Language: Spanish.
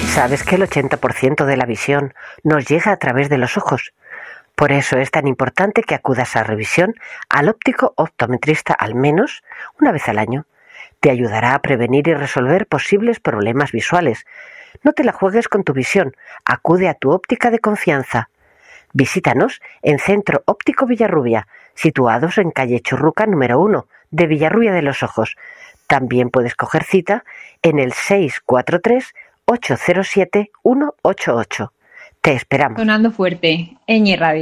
Sabes que el 80% de la visión nos llega a través de los ojos. Por eso es tan importante que acudas a revisión al óptico optometrista al menos una vez al año. Te ayudará a prevenir y resolver posibles problemas visuales. No te la juegues con tu visión. Acude a tu óptica de confianza. Visítanos en Centro Óptico Villarrubia, situados en calle Churruca número 1 de Villarrubia de los Ojos. También puedes coger cita en el 643-807-188. Te esperamos. Sonando fuerte, Ñ Radio.